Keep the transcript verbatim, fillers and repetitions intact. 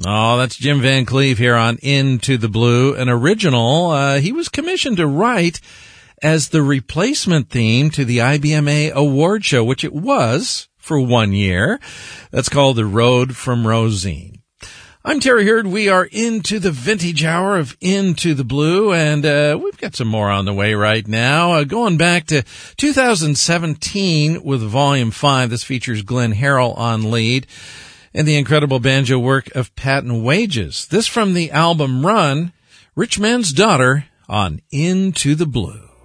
Oh, that's Jim Van Cleve here on Into the Blue, an original uh, he was commissioned to write as the replacement theme to the I B M A award show, which it was for one year. That's called The Road from Rosine. I'm Terry Hurd. We are into the vintage hour of Into the Blue, and uh, we've got some more on the way right now. Uh, going back to two thousand seventeen with Volume five, this features Glenn Harrell on lead, and the incredible banjo work of Patton Wages. This from the album Run, Rich Man's Daughter on Into the Blue.